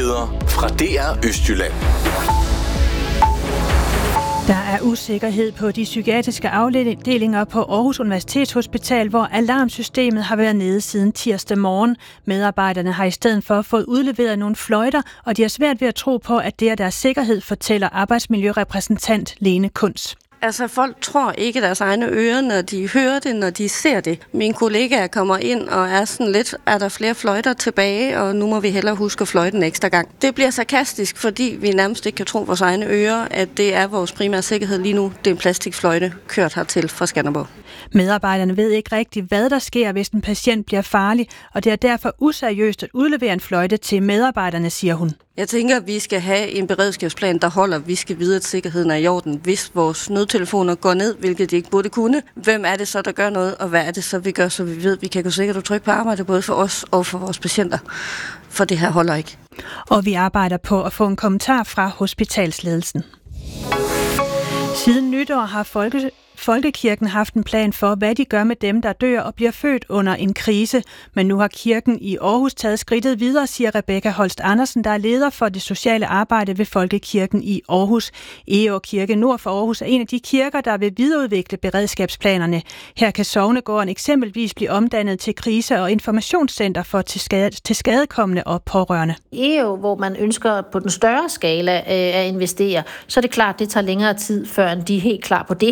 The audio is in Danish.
Nyheder fra DR Østjylland. Der er usikkerhed på de psykiatriske afdelinger på Aarhus Universitetshospital, hvor alarmsystemet har været nede siden tirsdag morgen. Medarbejderne har i stedet for fået udleveret nogle fløjter, og de har svært ved at tro på, at det er deres sikkerhed, fortæller arbejdsmiljørepræsentant Lene Kunz. Altså, folk tror ikke deres egne ører, når de hører det, når de ser det. Mine kollegaer kommer ind og er sådan lidt, er der flere fløjter tilbage, og nu må vi hellere huske at fløjte en ekstra gang. Det bliver sarkastisk, fordi vi nærmest ikke kan tro vores egne ører, at det er vores primære sikkerhed lige nu. Det er en plastikfløjte kørt hertil fra Skanderborg. Medarbejderne ved ikke rigtigt, hvad der sker, hvis en patient bliver farlig, og det er derfor useriøst at udlevere en fløjte til medarbejderne, siger hun. Jeg tænker, at vi skal have en beredskabsplan, der holder. Vi skal vide, at sikkerheden er i orden. Hvis vores nødtelefoner går ned, hvilket de ikke burde kunne, hvem er det så, der gør noget, og hvad er det så, vi gør, så vi ved, at vi kan gå sikkert og trykke på arbejde, både for os og for vores patienter. For det her holder ikke. Og vi arbejder på at få en kommentar fra hospitalsledelsen. Siden nytår har Folkekirken haft en plan for, hvad de gør med dem, der dør og bliver født under en krise. Men nu har kirken i Aarhus taget skridtet videre, siger Rebecca Holst Andersen, der er leder for det sociale arbejde ved Folkekirken i Aarhus. Egå Kirke nord for Aarhus er en af de kirker, der vil videreudvikle beredskabsplanerne. Her kan sognegården eksempelvis blive omdannet til krise- og informationscenter for tilskadekomne og pårørende. Egå, hvor man ønsker på den større skala at investere, så er det klart, det tager længere tid, før de er helt klar på det.